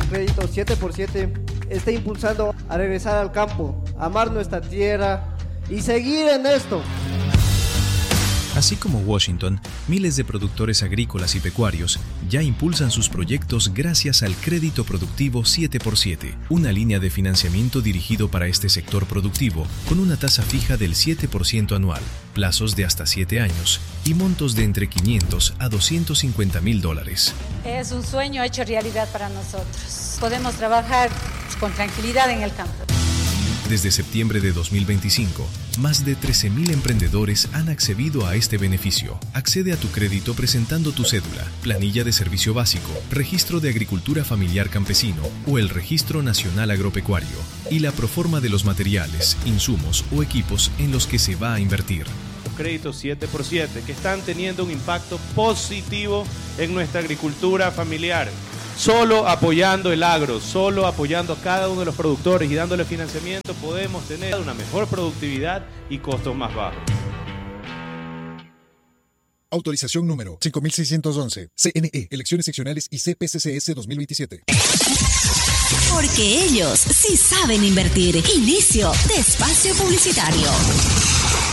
crédito 7x7 está impulsando a regresar al campo, amar nuestra tierra y seguir en esto. Así como Washington, miles de productores agrícolas y pecuarios ya impulsan sus proyectos gracias al Crédito Productivo 7x7, una línea de financiamiento dirigido para este sector productivo con una tasa fija del 7% anual, plazos de hasta 7 años y montos de entre $500 a $250,000. Es un sueño hecho realidad para nosotros. Podemos trabajar con tranquilidad en el campo. Desde septiembre de 2025, más de 13,000 emprendedores han accedido a este beneficio. Accede a tu crédito presentando tu cédula, planilla de servicio básico, registro de agricultura familiar campesino o el registro nacional agropecuario y la proforma de los materiales, insumos o equipos en los que se va a invertir. Créditos 7x7 que están teniendo un impacto positivo en nuestra agricultura familiar. Solo apoyando el agro, solo apoyando a cada uno de los productores y dándole financiamiento podemos tener una mejor productividad y costos más bajos. Autorización número 5611. CNE, Elecciones Seccionales y CPCCS 2027. Porque ellos sí saben invertir. Inicio de espacio publicitario.